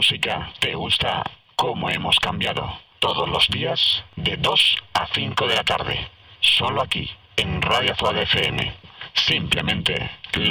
música. ¿Te gusta cómo hemos cambiado? Todos los días de 2 a 5 de la tarde. Solo aquí, en Radio Fuad FM. Simplemente